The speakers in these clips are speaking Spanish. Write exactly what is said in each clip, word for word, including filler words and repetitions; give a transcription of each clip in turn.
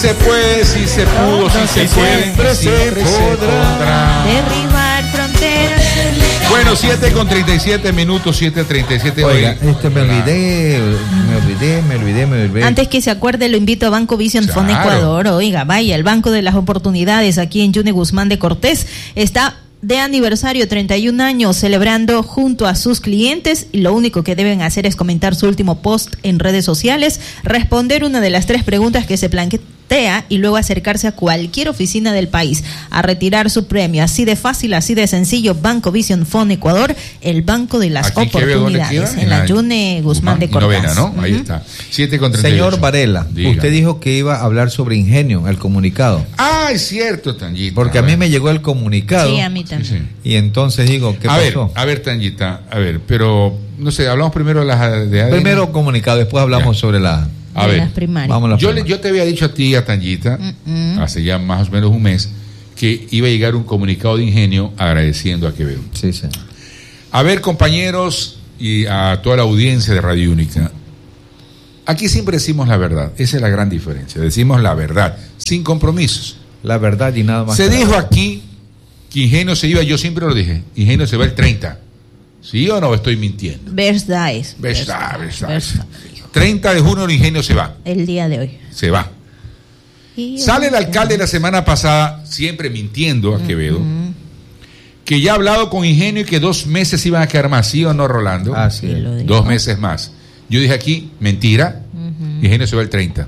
se puede, si se pudo, si se puede, siempre se podrá derribar fronteras. Bueno, siete con treinta y siete minutos, siete treinta y siete. Oiga, este me olvidé, me olvidé, me olvidé, me olvidé. Antes que se acuerde, lo invito a Banco Vision Claro. Fund Ecuador. Oiga, vaya, el Banco de las Oportunidades aquí en Yune Guzmán de Cortés está de aniversario, treinta y un años, celebrando junto a sus clientes, y lo único que deben hacer es comentar su último post en redes sociales, responder una de las tres preguntas que se plantea y luego acercarse a cualquier oficina del país a retirar su premio. Así de fácil, así de sencillo. Banco Vision Fund Ecuador, el banco de las Aquí en Quevedo, ¿dónde oportunidades, queda? en la En la Yune Guzmán de Cortés. Novena, ¿no? Ahí Ujú. está. siete con treinta y ocho. Señor Varela, Diga. usted dijo que iba a hablar sobre Ingenio, el comunicado. Ah, es cierto, Tangita. Porque a mí me llegó el comunicado. Sí, a mí Sí, también. sí. Y entonces digo, ¿qué a pasó? ver, a ver, Tangita, a ver, pero, no sé, hablamos primero de las de A D N. Primero comunicado, después hablamos Ya. sobre la... A De ver, las primarias. Vamos a la yo, le- primera. yo te había dicho a ti, a Tangita, Mm-mm. hace ya más o menos un mes, que iba a llegar un comunicado de Ingenio agradeciendo a Quevedo. Sí, sí. A ver, compañeros, y a toda la audiencia de Radio Única, aquí siempre decimos la verdad, esa es la gran diferencia, decimos la verdad, sin compromisos. La verdad y nada más. Se que la dijo verdad. aquí que Ingenio se iba, yo siempre lo dije, Ingenio se va el treinta. ¿Sí o no estoy mintiendo? Verdad es. Verdad, verdad. verdad. treinta de junio el Ingenio se va, El día de hoy. se va. Sale el alcalde la semana pasada, siempre mintiendo a Quevedo, que ya ha hablado con Ingenio y que dos meses iban a quedar más, ¿sí o no, Rolando? Ah, sí. Sí, lo dijo. Dos meses más. Yo dije aquí, mentira, Ingenio se va el treinta.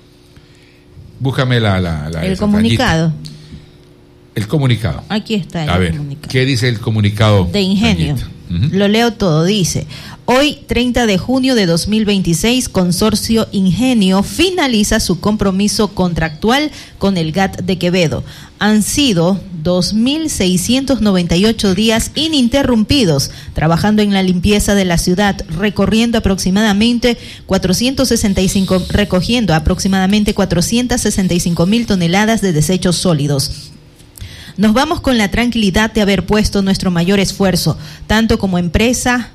Búscame la... la, la El esa, comunicado. Tangita. El comunicado. Aquí está el A ver, comunicado. ¿qué dice el comunicado? De Ingenio. Tangita? Ujú. Lo leo todo. Dice: hoy, treinta de junio de dos mil veintiséis, Consorcio Ingenio finaliza su compromiso contractual con el G A T de Quevedo. Han sido dos mil seiscientos noventa y ocho días ininterrumpidos trabajando en la limpieza de la ciudad, recorriendo aproximadamente cuatrocientos sesenta y cinco, recogiendo aproximadamente cuatrocientos sesenta y cinco mil toneladas de desechos sólidos. Nos vamos con la tranquilidad de haber puesto nuestro mayor esfuerzo, tanto como empresa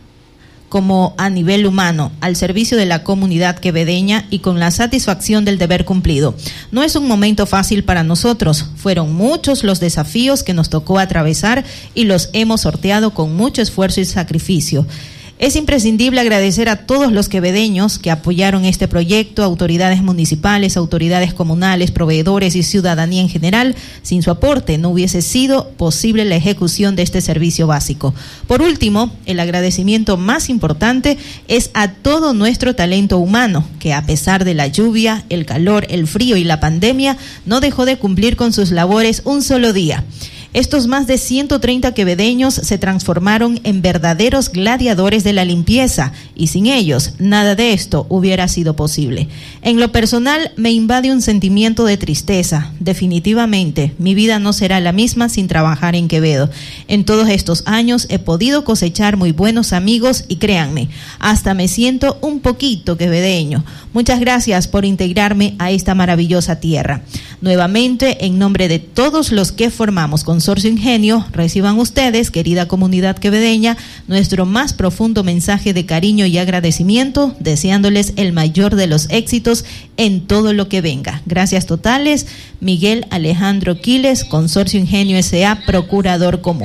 como a nivel humano, al servicio de la comunidad quevedeña y con la satisfacción del deber cumplido. No es un momento fácil para nosotros, fueron muchos los desafíos que nos tocó atravesar y los hemos sorteado con mucho esfuerzo y sacrificio. Es imprescindible agradecer a todos los quevedeños que apoyaron este proyecto, autoridades municipales, autoridades comunales, proveedores y ciudadanía en general. Sin su aporte no hubiese sido posible la ejecución de este servicio básico. Por último, el agradecimiento más importante es a todo nuestro talento humano, que a pesar de la lluvia, el calor, el frío y la pandemia, no dejó de cumplir con sus labores un solo día. Estos más de ciento treinta quevedeños se transformaron en verdaderos gladiadores de la limpieza y sin ellos nada de esto hubiera sido posible. En lo personal me invade un sentimiento de tristeza. Definitivamente mi vida no será la misma sin trabajar en Quevedo. En todos estos años he podido cosechar muy buenos amigos y créanme, hasta me siento un poquito quevedeño. Muchas gracias por integrarme a esta maravillosa tierra. Nuevamente, en nombre de todos los que formamos Consorcio Ingenio, reciban ustedes, querida comunidad quevedeña, nuestro más profundo mensaje de cariño y agradecimiento, deseándoles el mayor de los éxitos en todo lo que venga. Gracias totales, Miguel Alejandro Quiles, Consorcio Ingenio S A, Procurador Común.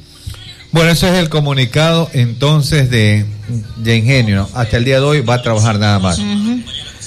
Bueno, ese es el comunicado entonces de, de Ingenio, ¿no? Hasta el día de hoy va a trabajar nada más. Uh-huh.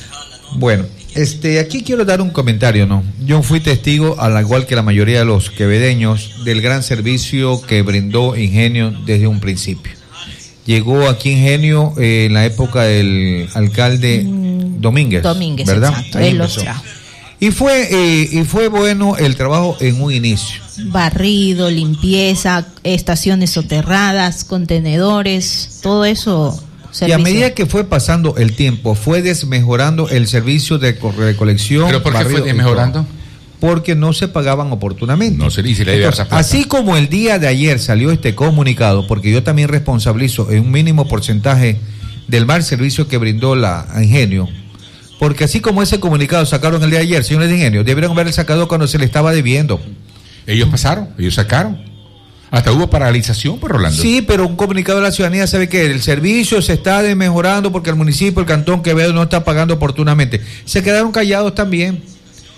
Bueno, este, aquí quiero dar un comentario, ¿no? Yo fui testigo, al igual que la mayoría de los quevedeños, del gran servicio que brindó Ingenio desde un principio. Llegó aquí Ingenio eh, en la época del alcalde Mm, Domínguez, Domínguez, ¿verdad? exacto, Ahí él los empezó. trajo. Y fue, eh, y fue bueno el trabajo en un inicio. Barrido, limpieza, estaciones soterradas, contenedores, todo eso. Y a servicio. medida que fue pasando el tiempo, fue desmejorando el servicio de co- recolección. ¿Pero por qué barrido fue y desmejorando? todo. Porque no se pagaban oportunamente. No se dice la idea de esa plata. Así como el día de ayer salió este comunicado, porque yo también responsabilizo en un mínimo porcentaje del mal servicio que brindó la Ingenio, porque así como ese comunicado sacaron el día de ayer, señores de Ingenio, debieron haber sacado cuando se le estaba debiendo. Ellos pasaron, ellos sacaron. Hasta hubo paralización, por Rolando. Sí, pero un comunicado de la ciudadanía sabe que el servicio se está desmejorando porque el municipio, el cantón Quevedo no está pagando oportunamente. Se quedaron callados también.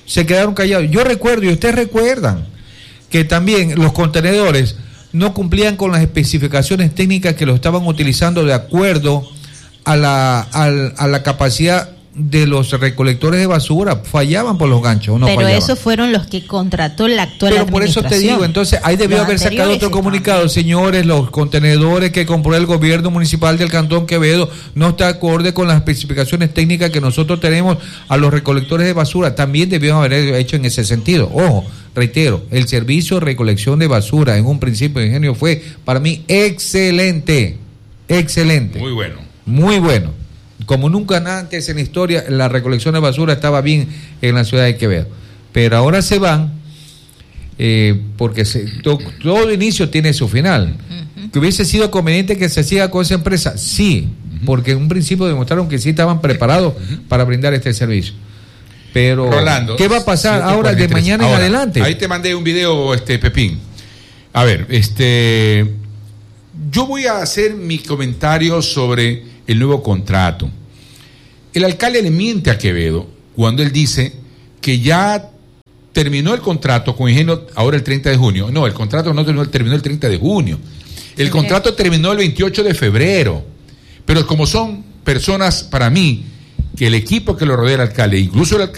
se quedaron callados. Yo recuerdo, y ustedes recuerdan, que también los contenedores no cumplían con las especificaciones técnicas que lo estaban utilizando de acuerdo a la, a, a la capacidad de los recolectores de basura, fallaban por los ganchos, no pero fallaban. esos fueron los que contrató la actual Pero por eso te digo, entonces ahí debió Los haber sacado otro anteriores comunicado, señores, los contenedores que compró el gobierno municipal del Cantón Quevedo no está acorde con las especificaciones técnicas que nosotros tenemos a los recolectores de basura. También debió haber hecho en ese sentido. Ojo, reitero, el servicio de recolección de basura en un principio de Ingenio fue para mí excelente, excelente. Muy bueno. Muy bueno. Como nunca antes en la historia, la recolección de basura estaba bien en la ciudad de Quevedo. Pero ahora se van, eh, porque se, to, todo inicio tiene su final. Uh-huh. ¿Que hubiese sido conveniente que se siga con esa empresa? Sí, uh-huh. porque en un principio demostraron que sí estaban preparados uh-huh. para brindar este servicio. Pero, Rolando, ¿qué va a pasar ahora de mañana ahora, en adelante? Ahí te mandé un video, este Pepín. A ver, este, yo voy a hacer mi comentario sobre el nuevo contrato. El alcalde le miente a Quevedo cuando él dice que ya terminó el contrato con Ingenio ahora el treinta de junio. No, el contrato no terminó, terminó el treinta de junio. El contrato terminó el veintiocho de febrero. Pero como son personas, para mí, que el equipo que lo rodea al alcalde, incluso el alcalde,